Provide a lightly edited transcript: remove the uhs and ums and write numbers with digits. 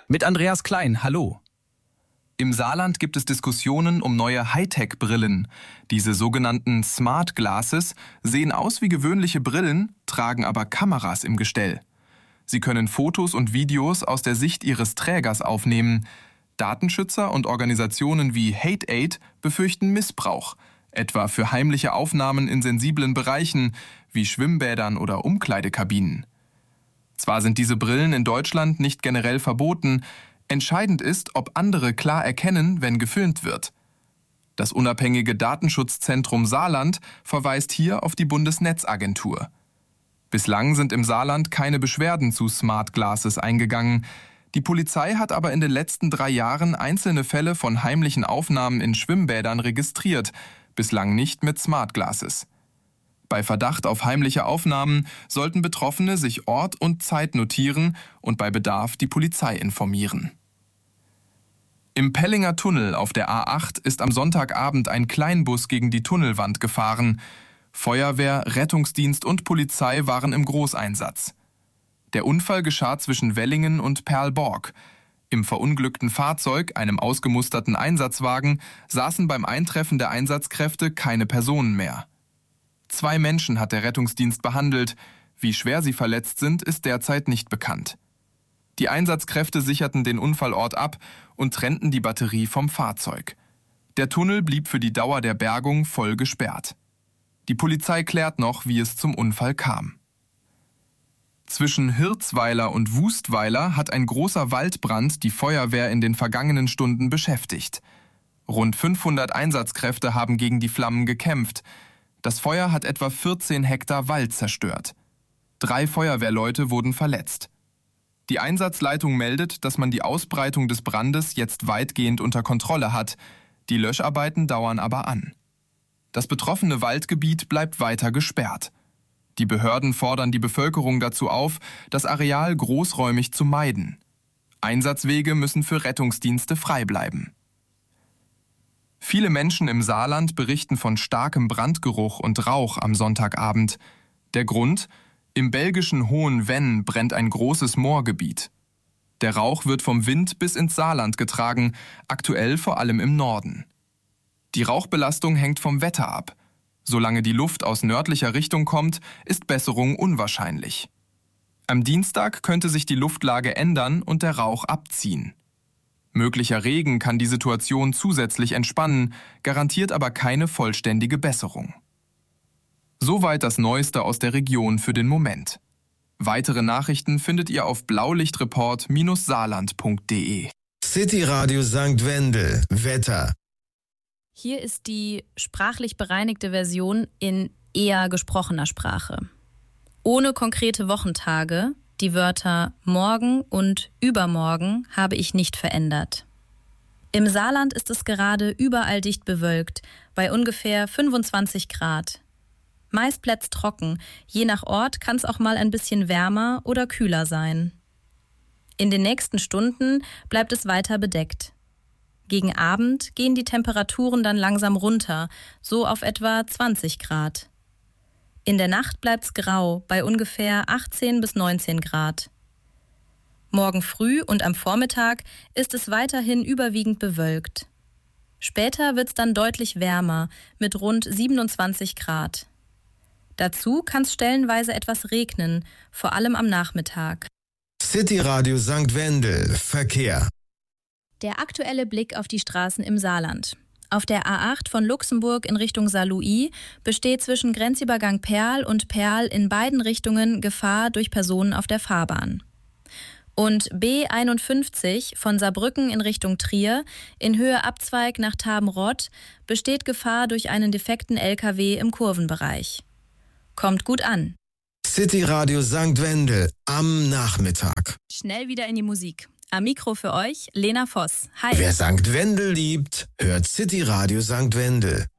Mit Andreas Klein, hallo. Im Saarland gibt es Diskussionen um neue Hightech-Brillen. Diese sogenannten Smart Glasses sehen aus wie gewöhnliche Brillen, tragen aber Kameras im Gestell. Sie können Fotos und Videos aus der Sicht ihres Trägers aufnehmen. Datenschützer und Organisationen wie Hate-Aid befürchten Missbrauch, etwa für heimliche Aufnahmen in sensiblen Bereichen wie Schwimmbädern oder Umkleidekabinen. Zwar sind diese Brillen in Deutschland nicht generell verboten, entscheidend ist, ob andere klar erkennen, wenn gefilmt wird. Das unabhängige Datenschutzzentrum Saarland verweist hier auf die Bundesnetzagentur. Bislang sind im Saarland keine Beschwerden zu Smart Glasses eingegangen. Die Polizei hat aber in den letzten 3 Jahren einzelne Fälle von heimlichen Aufnahmen in Schwimmbädern registriert, bislang nicht mit Smart Glasses. Bei Verdacht auf heimliche Aufnahmen sollten Betroffene sich Ort und Zeit notieren und bei Bedarf die Polizei informieren. Im Pellinger Tunnel auf der A8 ist am Sonntagabend ein Kleinbus gegen die Tunnelwand gefahren. Feuerwehr, Rettungsdienst und Polizei waren im Großeinsatz. Der Unfall geschah zwischen Wellingen und Perlborg. Im verunglückten Fahrzeug, einem ausgemusterten Einsatzwagen, saßen beim Eintreffen der Einsatzkräfte keine Personen mehr. 2 Menschen hat der Rettungsdienst behandelt. Wie schwer sie verletzt sind, ist derzeit nicht bekannt. Die Einsatzkräfte sicherten den Unfallort ab und trennten die Batterie vom Fahrzeug. Der Tunnel blieb für die Dauer der Bergung voll gesperrt. Die Polizei klärt noch, wie es zum Unfall kam. Zwischen Hirzweiler und Wustweiler hat ein großer Waldbrand die Feuerwehr in den vergangenen Stunden beschäftigt. Rund 500 Einsatzkräfte haben gegen die Flammen gekämpft. Das Feuer hat etwa 14 Hektar Wald zerstört. 3 Feuerwehrleute wurden verletzt. Die Einsatzleitung meldet, dass man die Ausbreitung des Brandes jetzt weitgehend unter Kontrolle hat. Die Löscharbeiten dauern aber an. Das betroffene Waldgebiet bleibt weiter gesperrt. Die Behörden fordern die Bevölkerung dazu auf, das Areal großräumig zu meiden. Einsatzwege müssen für Rettungsdienste frei bleiben. Viele Menschen im Saarland berichten von starkem Brandgeruch und Rauch am Sonntagabend. Der Grund? Im belgischen Hohen Venn brennt ein großes Moorgebiet. Der Rauch wird vom Wind bis ins Saarland getragen, aktuell vor allem im Norden. Die Rauchbelastung hängt vom Wetter ab. Solange die Luft aus nördlicher Richtung kommt, ist Besserung unwahrscheinlich. Am Dienstag könnte sich die Luftlage ändern und der Rauch abziehen. Möglicher Regen kann die Situation zusätzlich entspannen, garantiert aber keine vollständige Besserung. Soweit das Neueste aus der Region für den Moment. Weitere Nachrichten findet ihr auf blaulichtreport-saarland.de. City Radio St. Wendel. Wetter. Hier ist die sprachlich bereinigte Version in eher gesprochener Sprache. Ohne konkrete Wochentage, die Wörter morgen und übermorgen habe ich nicht verändert. Im Saarland ist es gerade überall dicht bewölkt, bei ungefähr 25 Grad. Meist bleibt trocken, je nach Ort kann es auch mal ein bisschen wärmer oder kühler sein. In den nächsten Stunden bleibt es weiter bedeckt. Gegen Abend gehen die Temperaturen dann langsam runter, so auf etwa 20 Grad. In der Nacht bleibt's grau, bei ungefähr 18 bis 19 Grad. Morgen früh und am Vormittag ist es weiterhin überwiegend bewölkt. Später wird's dann deutlich wärmer, mit rund 27 Grad. Dazu kann's stellenweise etwas regnen, vor allem am Nachmittag. City Radio St. Wendel. Verkehr. Der aktuelle Blick auf die Straßen im Saarland. Auf der A8 von Luxemburg in Richtung Saarlouis besteht zwischen Grenzübergang Perl und Perl in beiden Richtungen Gefahr durch Personen auf der Fahrbahn. Und B51 von Saarbrücken in Richtung Trier in Höhe Abzweig nach Tabenrott besteht Gefahr durch einen defekten LKW im Kurvenbereich. Kommt gut an. City Radio St. Wendel am Nachmittag. Schnell wieder in die Musik. Am Mikro für euch Lena Voss. Hi. Wer St. Wendel liebt, hört City Radio St. Wendel.